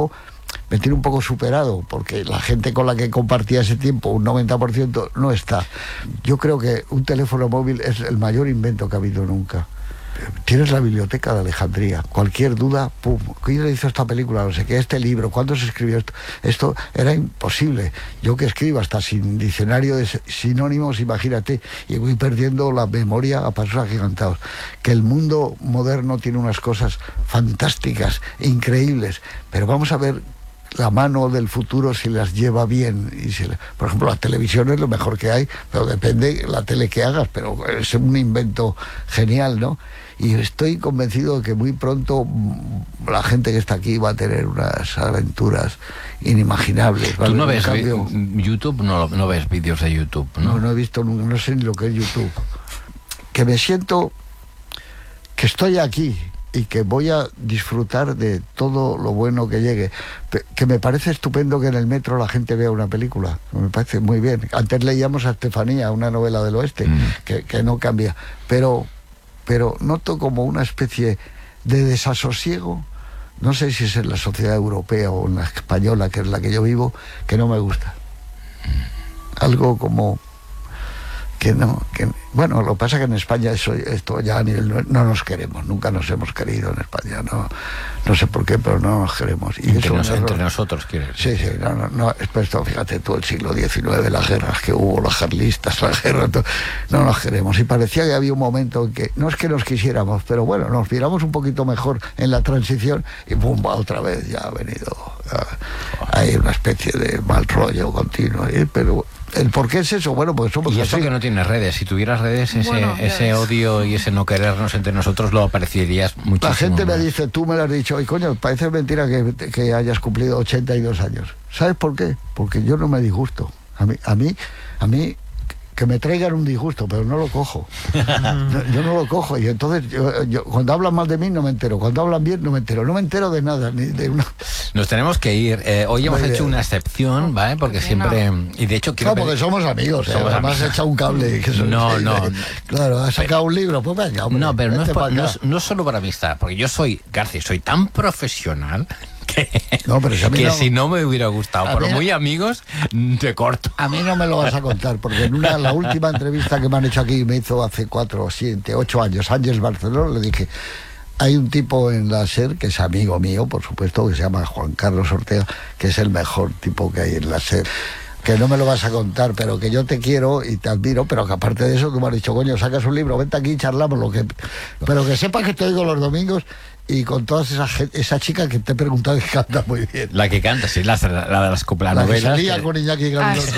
tiempo me tiene un poco superado, porque la gente con la que compartía ese tiempo, un 90%, no está. Yo creo que un teléfono móvil es el mayor invento que ha habido nunca. Tienes la biblioteca de Alejandría, cualquier duda, pum, ¿quién le hizo esta película? No sé qué, este libro, ¿cuándo se escribió esto? Esto era imposible. Yo que escribo hasta sin diccionario de sinónimos, imagínate, y voy perdiendo la memoria a pasos agigantados. Que el mundo moderno tiene unas cosas fantásticas, increíbles, pero vamos a ver la mano del futuro si las lleva bien. Por ejemplo, la televisión es lo mejor que hay, pero depende la tele que hagas, pero es un invento genial, ¿no? Y estoy convencido de que muy pronto la gente que está aquí va a tener unas aventuras inimaginables, ¿vale? ¿Tú no ves YouTube? No ves vídeos de YouTube, ¿no? No he visto, no sé ni lo que es YouTube. Que me siento que estoy aquí y que voy a disfrutar de todo lo bueno que llegue. Que me parece estupendo que en el metro la gente vea una película. Me parece muy bien. Antes leíamos a Estefanía, una novela del oeste, que no cambia. Pero noto como una especie de desasosiego, no sé si es en la sociedad europea o en la española, que es la que yo vivo, que no me gusta. Algo como bueno, lo que pasa es que en España esto ya a nivel no nos queremos, nunca nos hemos querido en España, no sé por qué, pero no nos queremos. Y entre nosotros, ¿quieres? Sí, no, esto, fíjate tú, el siglo XIX, las guerras que hubo, las carlistas, la guerra, no nos queremos. Y parecía que había un momento en que, no es que nos quisiéramos, pero bueno, nos miramos un poquito mejor en la transición y ¡pum!, otra vez ya ha venido. Hay una especie de mal rollo continuo, pero ¿el por qué es eso? Bueno, pues somos... Y eso que no tienes redes. Si tuvieras redes, ese odio y ese no querernos entre nosotros lo apreciarías muchísimo. La gente más. me dice, tú me lo has dicho, y coño, parece mentira que hayas cumplido 82 años. ¿Sabes por qué? Porque yo no me disgusto. A mí que me traigan un disgusto, pero no lo cojo. Yo no lo cojo, y entonces yo cuando hablan mal de mí no me entero, cuando hablan bien no me entero de nada, ni de una... Nos tenemos que ir. Hoy hemos hecho una excepción, ¿vale? Porque siempre... Y de hecho quiero... porque somos amigos, además has echado un cable. No. Claro, has sacado un libro, pues venga, hombre. No, pero no es solo para amistad, porque yo soy, García, soy tan profesional que si no me hubiera gustado, pero muy amigos, te corto. A mí no me lo vas a contar, porque la última entrevista que me han hecho aquí, me hizo hace 4, 7, 8 años, Ángeles Barceló, le dije, hay un tipo en la SER, que es amigo mío, por supuesto, que se llama Juan Carlos Ortega, que es el mejor tipo que hay en la SER, que no me lo vas a contar, pero que yo te quiero y te admiro, pero que aparte de eso tú me has dicho, coño, sacas un libro, vente aquí y charlamos, pero que sepas que te oigo los domingos, y con todas esa chica que te he preguntado que canta muy bien. La que canta, sí, la de las coplanovelas. La que salía con Iñaki Gabilondo.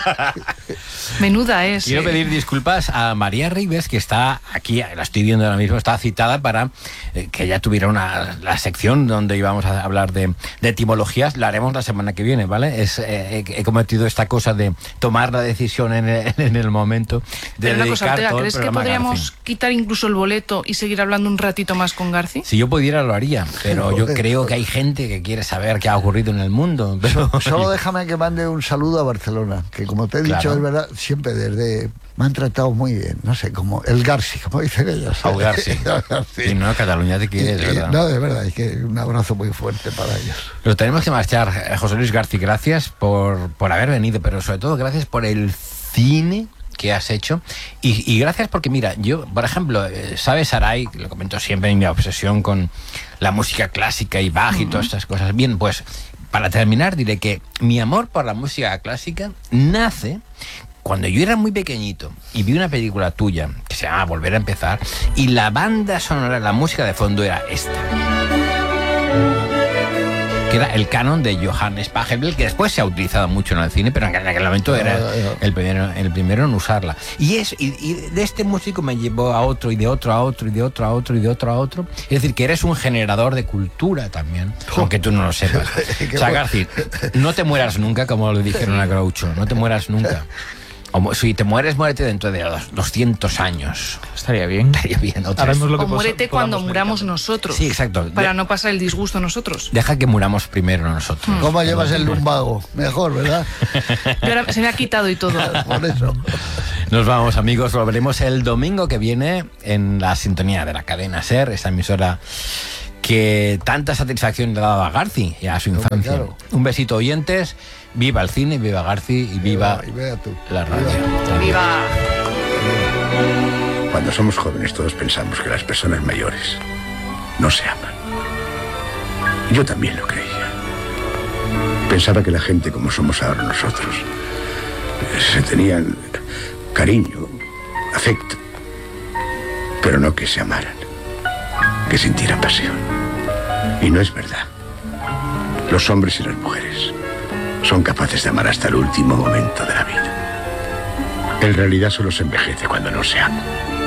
Menuda es. Quiero pedir disculpas a María Ribes, que está aquí, la estoy viendo ahora mismo, está citada para que ella tuviera la sección donde íbamos a hablar de etimologías. La haremos la semana que viene, ¿vale? He cometido esta cosa de tomar la decisión en el momento de dedicar cosa, Ortega, ¿crees que podríamos quitar incluso el boleto y seguir hablando un ratito más con Garci? Si yo pudiera lo haría, pero yo creo que hay gente que quiere saber qué ha ocurrido en el mundo. Pero... Solo déjame que mande un saludo a Barcelona, que como te he dicho, es verdad, siempre me han tratado muy bien, no sé, como el Garci, como dicen ellos. El Garci. Y no, Cataluña te quiere, de verdad. No, de verdad, un abrazo muy fuerte para ellos. Pero tenemos que marchar. José Luis Garci, gracias por haber venido, pero sobre todo gracias por el cine que has hecho y gracias porque mira, yo por ejemplo, sabes, Saray, lo comento siempre, en mi obsesión con la música clásica y Bach y todas estas cosas. Bien, pues para terminar diré que mi amor por la música clásica nace cuando yo era muy pequeñito y vi una película tuya que se llama Volver a empezar, y la banda sonora, la música de fondo era esta, que era el canon de Johannes Pachelbel, que después se ha utilizado mucho en el cine, pero en aquel momento era el primero en usarla. Y de este músico me llevó a otro, y de otro a otro, y de otro a otro, y de otro a otro. Es decir, que eres un generador de cultura también, aunque tú no lo sepas. O sea, Garci, no te mueras nunca, como le dijeron a Groucho, no te mueras nunca. O si te mueres, muérete dentro de 200 años. Estaría bien. O muérete cuando muramos nosotros. Sí, exacto. Para no pasar el disgusto nosotros. Deja que muramos primero nosotros. ¿Cómo llevas el lumbago? Mejor, ¿verdad? Ahora se me ha quitado y todo. Por eso. Nos vamos, amigos. Volveremos el domingo que viene en la sintonía de la cadena SER, esta emisora que tanta satisfacción le ha dado a Garci y a su infancia. Claro. Un besito, oyentes. Viva el cine, viva Garci y viva Y vea tú. la radio. ¡Viva! Cuando somos jóvenes todos pensamos que las personas mayores no se aman. Yo también lo creía. Pensaba que la gente como somos ahora nosotros se tenían cariño, afecto, pero no que se amaran, que sintieran pasión. Y no es verdad. Los hombres y las mujeres son capaces de amar hasta el último momento de la vida. En realidad solo se envejece cuando no se ama.